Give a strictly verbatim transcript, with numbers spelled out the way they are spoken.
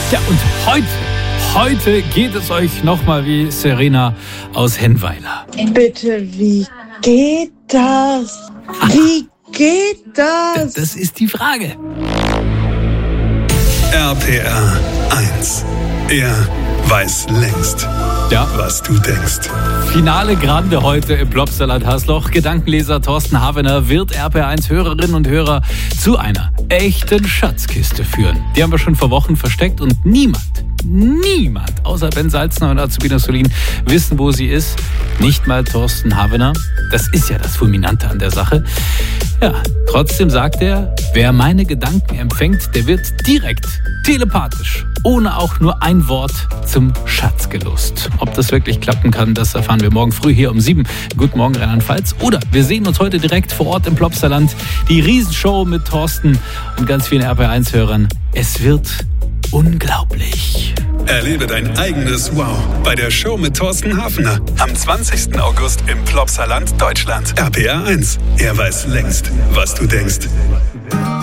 Ja, und heute, heute geht es euch nochmal wie Serena aus Hennweiler. Bitte, wie geht das? Wie geht das? Das ist die Frage. R P R eins. Er weiß längst, Ja. was du denkst. Finale Grande heute im Plopsaland Hasloch. Gedankenleser Thorsten Havener wird R P R eins Hörerinnen und Hörer zu einer echten Schatzkiste führen. Die haben wir schon vor Wochen versteckt und niemand, niemand außer Ben Salzner und Azubina Solin wissen, wo sie ist. Nicht mal Thorsten Havener. Das ist ja das Fulminante an der Sache. Ja, trotzdem sagt er, wer meine Gedanken empfängt, der wird direkt, telepathisch, ohne auch nur ein Wort zum Schatz gelost. Ob das wirklich klappen kann, das erfahren wir morgen früh hier um sieben. Guten Morgen, Rheinland-Pfalz. Oder wir sehen uns heute direkt vor Ort im Plopsaland. Die Riesenshow mit Thorsten und ganz vielen R P R eins Hörern. Es wird unglaublich. Erlebe dein eigenes Wow bei der Show mit Thorsten Havener. Am zwanzigsten August im Plopsaland, Deutschland. R P R eins. Er weiß längst, was du denkst.